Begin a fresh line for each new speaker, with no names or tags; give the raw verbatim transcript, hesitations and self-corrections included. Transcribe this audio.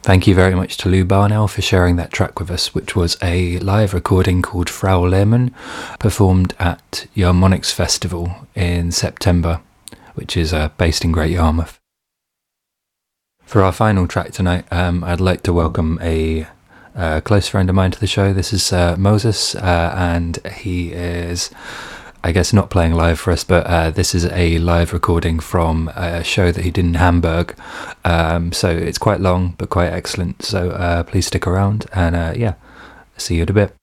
Thank you very much to Lou Barnell for sharing that track with us, which was a live recording called Frau Lehmann, performed at Yarmonics Festival in September, which is uh, based in Great Yarmouth. For our final track tonight, um, I'd like to welcome a uh, close friend of mine to the show. This is uh, Moses, uh, and he is, I guess, not playing live for us, but uh, this is a live recording from a show that he did in Hamburg. Um, so it's quite long, but quite excellent. So uh, please stick around, and uh, yeah, see you in a bit.